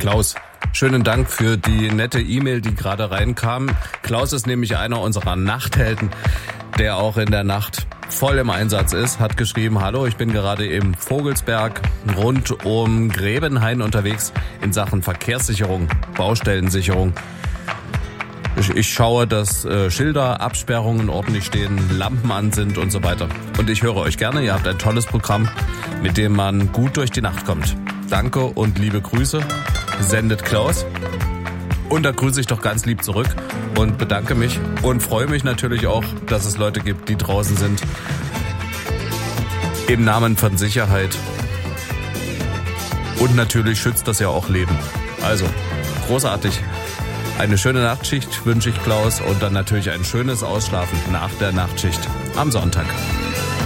Klaus. Schönen Dank für die nette E-Mail, die gerade reinkam. Klaus ist nämlich einer unserer Nachthelden, der auch in der Nacht voll im Einsatz ist, hat geschrieben: Hallo, ich bin gerade im Vogelsberg rund um Grebenhain unterwegs in Sachen Verkehrssicherung, Baustellensicherung. Ich schaue, dass Schilder, Absperrungen ordentlich stehen, Lampen an sind und so weiter. Und ich höre euch gerne, ihr habt ein tolles Programm, mit dem man gut durch die Nacht kommt. Danke und liebe Grüße, sendet Klaus. Und da grüße ich doch ganz lieb zurück und bedanke mich und freue mich natürlich auch, dass es Leute gibt, die draußen sind. Im Namen von Sicherheit. Und natürlich schützt das ja auch Leben. Also, großartig. Eine schöne Nachtschicht wünsche ich Klaus und dann natürlich ein schönes Ausschlafen nach der Nachtschicht am Sonntag.